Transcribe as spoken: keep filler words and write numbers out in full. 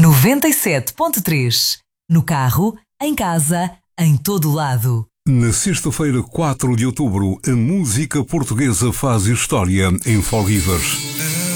noventa e sete ponto três. No carro, em casa, em todo lado. Na sexta-feira, quatro de outubro, a música portuguesa faz história em Fall Rivers.